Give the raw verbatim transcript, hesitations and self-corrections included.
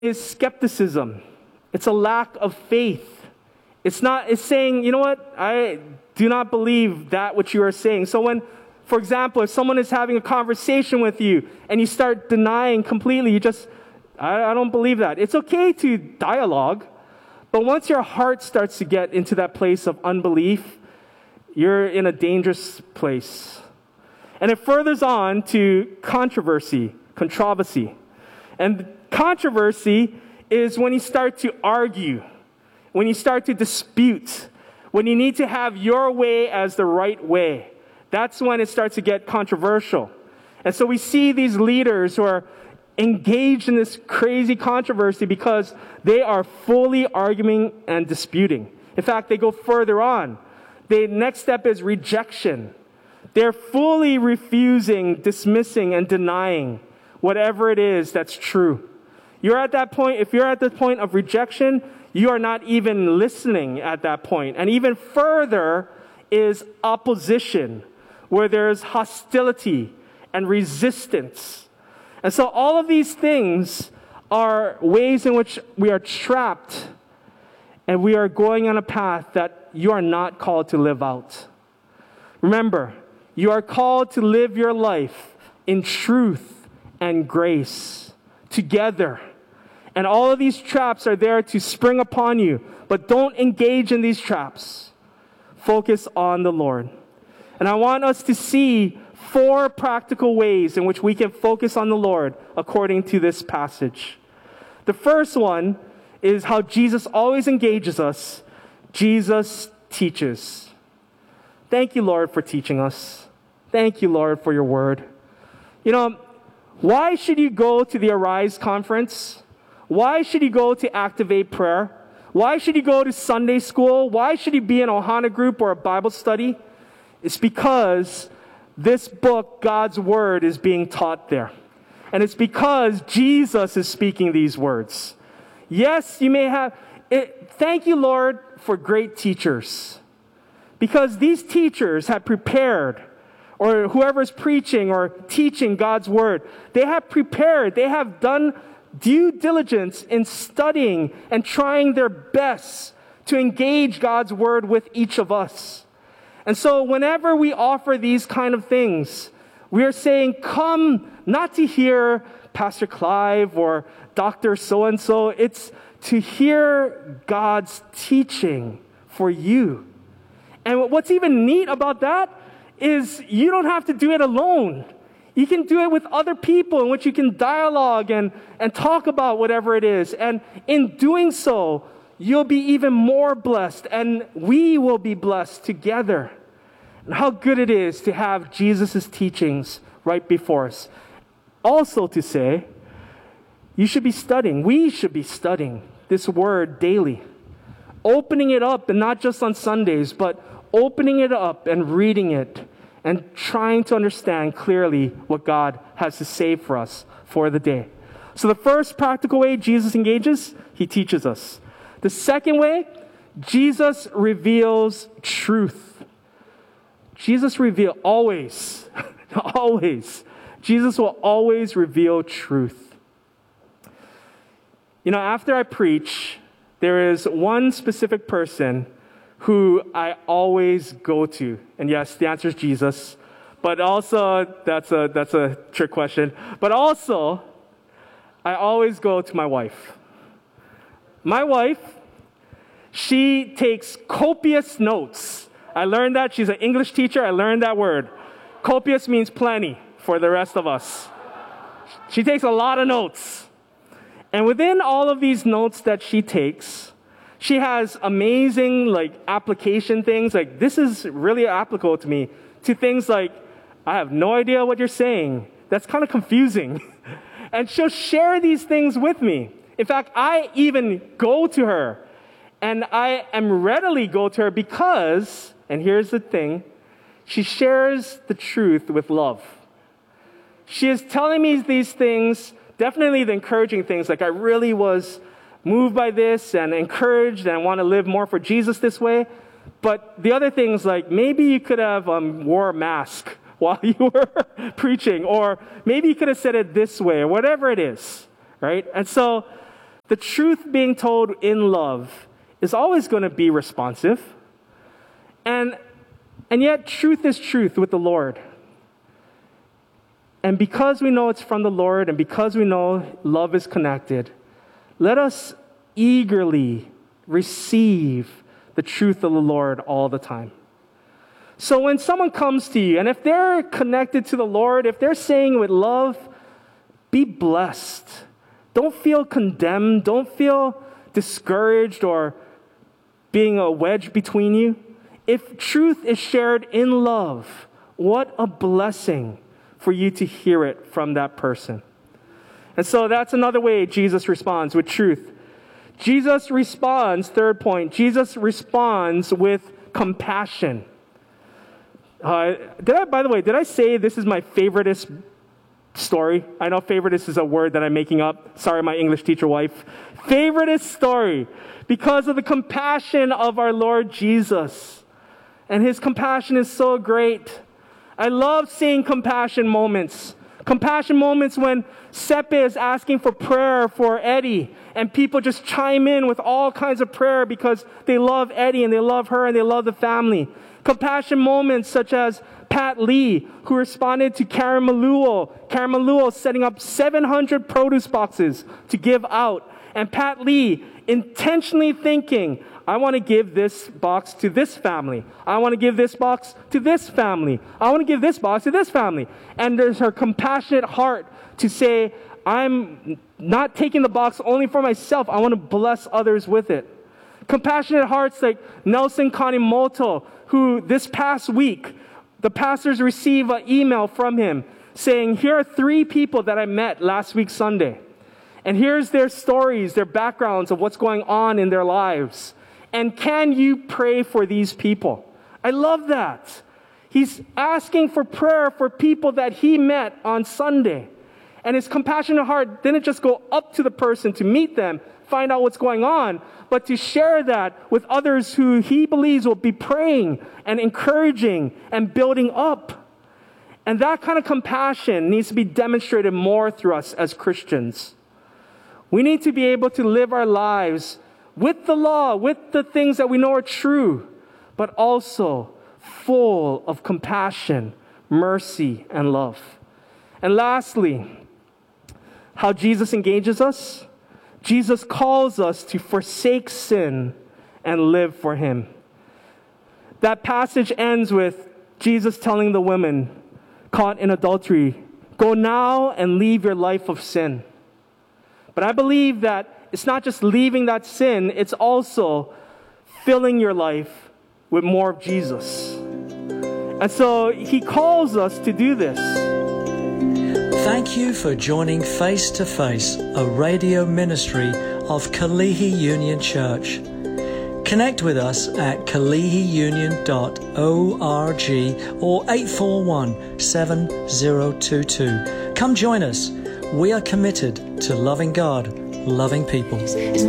is skepticism. It's a lack of faith. It's not, it's saying, you know what, I do not believe that which you are saying. So when, for example, if someone is having a conversation with you and you start denying completely, you just, I, I don't believe that. It's okay to dialogue, but once your heart starts to get into that place of unbelief, you're in a dangerous place. And it furthers on to controversy, controversy. And controversy is when you start to argue, when you start to dispute, when you need to have your way as the right way. That's when it starts to get controversial. And so we see these leaders who are engaged in this crazy controversy because they are fully arguing and disputing. In fact, they go further on. The next step is rejection. They're fully refusing, dismissing, and denying whatever it is that's true. You're at that point, if you're at the point of rejection, you are not even listening at that point. And even further is opposition, where there's hostility and resistance. And so all of these things are ways in which we are trapped and we are going on a path that you are not called to live out. Remember, you are called to live your life in truth and grace together. And all of these traps are there to spring upon you. But don't engage in these traps. Focus on the Lord. And I want us to see four practical ways in which we can focus on the Lord according to this passage. The first one is how Jesus always engages us. Jesus teaches. Thank you, Lord, for teaching us. Thank you, Lord, for your word. You know, why should you go to the Arise conference? Why should you go to Activate Prayer? Why should you go to Sunday school? Why should you be in a Ohana group or a Bible study? It's because this book, God's Word, is being taught there. And it's because Jesus is speaking these words. Yes, you may have... It, thank you, Lord, for great teachers. Because these teachers have prepared, or whoever's preaching or teaching God's Word, they have prepared, they have done due diligence in studying and trying their best to engage God's Word with each of us. And so whenever we offer these kind of things, we are saying, come not to hear Pastor Clive or Doctor So-and-so. It's to hear God's teaching for you. And what's even neat about that is you don't have to do it alone. You can do it with other people in which you can dialogue and, and talk about whatever it is. And in doing so, you'll be even more blessed, and we will be blessed together. And how good it is to have Jesus' teachings right before us. Also to say, you should be studying, we should be studying this word daily. Opening it up, and not just on Sundays, but opening it up and reading it and trying to understand clearly what God has to say for us for the day. So the first practical way Jesus engages, he teaches us. The second way, Jesus reveals truth. Jesus reveal always, always. Jesus will always reveal truth. You know, after I preach, there is one specific person who I always go to. And yes, the answer is Jesus. But also, that's a, that's a trick question. But also, I always go to my wife. My wife, she takes copious notes. I learned that. She's an English teacher. I learned that word. Copious means plenty for the rest of us. She takes a lot of notes. And within all of these notes that she takes, she has amazing like application things. Like, this is really applicable to me. To things like, I have no idea what you're saying. That's kind of confusing. And she'll share these things with me. In fact, I even go to her. And I am readily go to her because, and here's the thing, she shares the truth with love. She is telling me these things, definitely the encouraging things, like I really was moved by this and encouraged and I want to live more for Jesus this way. But the other things, like maybe you could have um, wore a mask while you were preaching, or maybe you could have said it this way, or whatever it is, right? And so the truth being told in love is always going to be responsive. And, and yet, truth is truth with the Lord. And because we know it's from the Lord, and because we know love is connected, let us eagerly receive the truth of the Lord all the time. So when someone comes to you, and if they're connected to the Lord, if they're saying with love, be blessed. Don't feel condemned. Don't feel discouraged or being a wedge between you. If truth is shared in love, what a blessing for you to hear it from that person. And so that's another way Jesus responds, with truth. Jesus responds, third point, Jesus responds with compassion. Uh, did I, by the way, did I say this is my favoriteest story? I know favoriteest is a word that I'm making up. Sorry, my English teacher wife. Favoriteest story, because of the compassion of our Lord Jesus. And his compassion is so great. I love seeing compassion moments. Compassion moments when Sepe is asking for prayer for Eddie, and people just chime in with all kinds of prayer because they love Eddie and they love her and they love the family. Compassion moments such as Pat Lee, who responded to Karen Maluo. Karen Maluo setting up seven hundred produce boxes to give out. And Pat Lee intentionally thinking, I want to give this box to this family. I want to give this box to this family. I want to give this box to this family. And there's her compassionate heart to say, I'm not taking the box only for myself. I want to bless others with it. Compassionate hearts like Nelson Kanimoto, who this past week, the pastors receive an email from him saying, here are three people that I met last week Sunday. And here's their stories, their backgrounds of what's going on in their lives. And can you pray for these people? I love that. He's asking for prayer for people that he met on Sunday. And his compassionate heart didn't just go up to the person to meet them, find out what's going on, but to share that with others who he believes will be praying and encouraging and building up. And that kind of compassion needs to be demonstrated more through us as Christians. We need to be able to live our lives with the law, with the things that we know are true, but also full of compassion, mercy, and love. And lastly, how Jesus engages us. Jesus calls us to forsake sin and live for him. That passage ends with Jesus telling the women caught in adultery, go now and leave your life of sin. But I believe that it's not just leaving that sin, it's also filling your life with more of Jesus. And so he calls us to do this. Thank you for joining Face to Face, a radio ministry of Kalihi Union Church. Connect with us at kalihi union dot org or eight four one, seven zero two two. Come join us. We are committed to loving God, loving people.